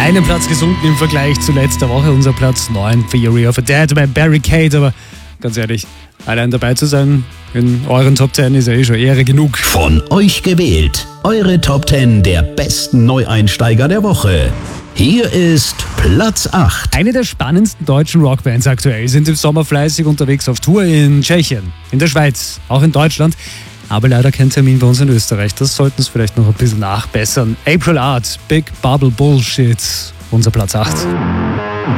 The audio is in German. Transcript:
Einen Platz gesunken im Vergleich zu letzter Woche. Unser Platz 9, Theory of a Deadman, Barricade. Aber ganz ehrlich, allein dabei zu sein in euren Top 10 ist ja schon Ehre genug. Von euch gewählt. Eure Top 10 der besten Neueinsteiger der Woche. Hier ist Platz 8. Eine der spannendsten deutschen Rockbands aktuell sind im Sommer fleißig unterwegs auf Tour in Tschechien, in der Schweiz, auch in Deutschland. Aber leider kein Termin bei uns in Österreich. Das sollten es vielleicht noch ein bisschen nachbessern. April Art, Big Bubble Bullshit. Unser Platz 8.